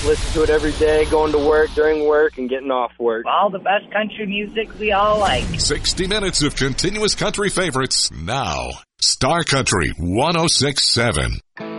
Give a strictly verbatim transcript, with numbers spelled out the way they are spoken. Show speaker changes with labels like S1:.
S1: Listen to it every day, going to work, during work, and getting off work.
S2: All the best country music we all like.
S3: sixty minutes of continuous country favorites now. Star Country one oh six point seven.